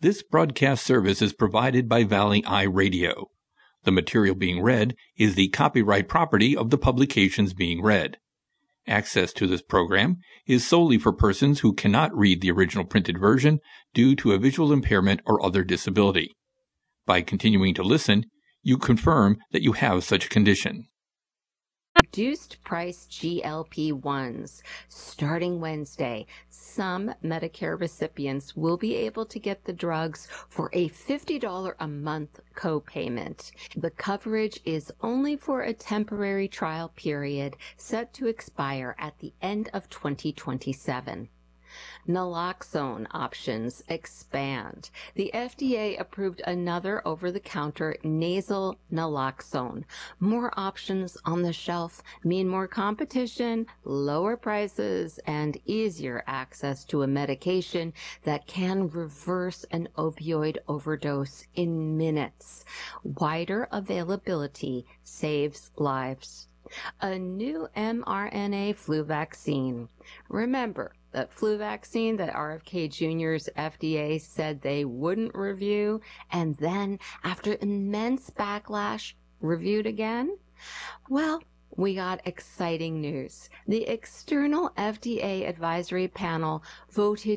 This broadcast service is provided by Valley Eye Radio. The material being read is the copyright property of the publications being read. Access to this program is solely for persons who cannot read the original printed version due to a visual impairment or other disability. By continuing to listen, you confirm that you have such a condition. Reduced price GLP-1s. Starting Wednesday, some Medicare recipients will be able to get the drugs for a $50 a month copayment. The coverage is only for a temporary trial period set to expire at the end of 2027. Naloxone options expand. The FDA approved another over-the-counter nasal naloxone. More options on the shelf mean more competition, lower prices, and easier access to a medication that can reverse an opioid overdose in minutes. Wider availability saves lives. A new mRNA flu vaccine. Remember, that flu vaccine that RFK Jr.'s FDA said they wouldn't review, and then, after immense backlash, reviewed again? Well, we got exciting news. The external FDA advisory panel voted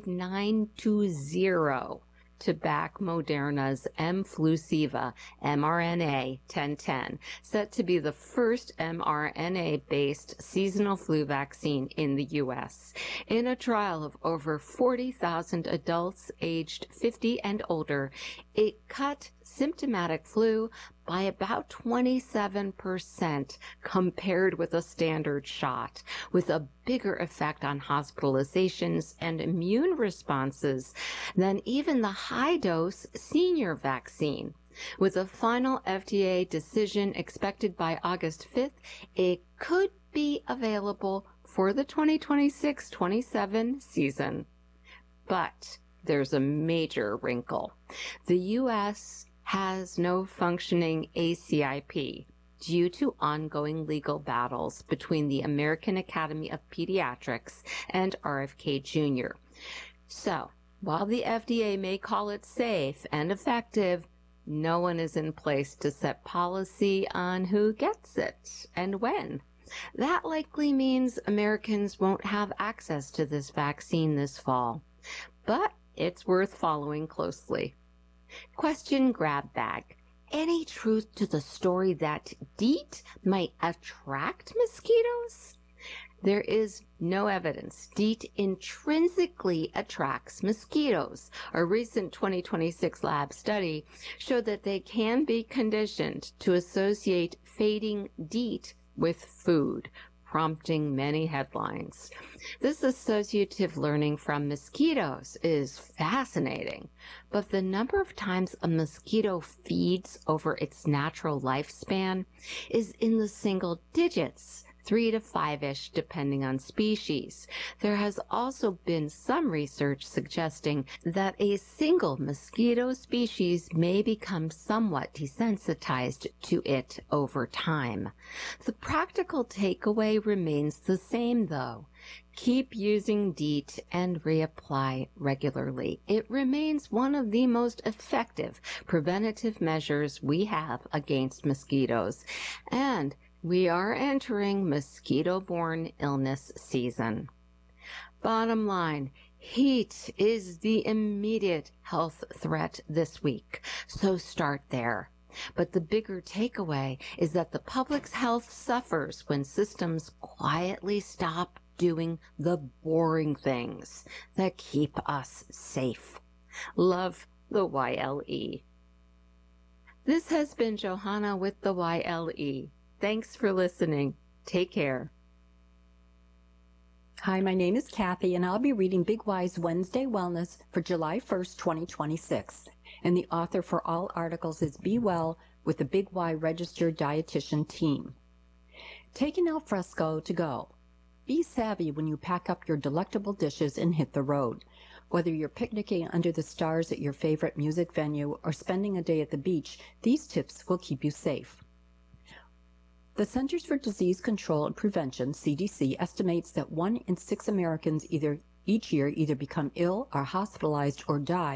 9-0 to back Moderna's mFlusiva mRNA 1010, set to be the first mRNA-based seasonal flu vaccine in the U.S. In a trial of over 40,000 adults aged 50 and older, it cut symptomatic flu by about 27% compared with a standard shot, with a bigger effect on hospitalizations and immune responses than even the high-dose senior vaccine. With a final FDA decision expected by August 5th, it could be available for the 2026-27 season. But there's a major wrinkle. The U.S. has no functioning ACIP due to ongoing legal battles between the American Academy of Pediatrics and RFK Jr. So, while the FDA may call it safe and effective, no one is in place to set policy on who gets it and when. That likely means Americans won't have access to this vaccine this fall. But it's worth following closely. Question grab bag. Any truth to the story that DEET might attract mosquitoes? There is no evidence DEET intrinsically attracts mosquitoes. A recent 2026 lab study showed that they can be conditioned to associate fading DEET with food, prompting many headlines. This associative learning from mosquitoes is fascinating, but the number of times a mosquito feeds over its natural lifespan is in the single digits, 3 to 5-ish depending on species. There has also been some research suggesting that a single mosquito species may become somewhat desensitized to it over time. The practical takeaway remains the same though. Keep using DEET and reapply regularly. It remains one of the most effective preventative measures we have against mosquitoes, and we are entering mosquito-borne illness season. Bottom line, heat is the immediate health threat this week, so start there. But the bigger takeaway is that the public's health suffers when systems quietly stop doing the boring things that keep us safe. Love, the YLE. This has been Johanna with the YLE. Thanks for listening. Take care. Hi, my name is Kathy, and I'll be reading Big Y's Wednesday Wellness for July 1st, 2026. And the author for all articles is Be Well with the Big Y Registered Dietitian Team. Take an alfresco to go. Be savvy when you pack up your delectable dishes and hit the road. Whether you're picnicking under the stars at your favorite music venue or spending a day at the beach, these tips will keep you safe. The Centers for Disease Control and Prevention, CDC, estimates that 1 in 6 Americans each year either become ill, are hospitalized, or die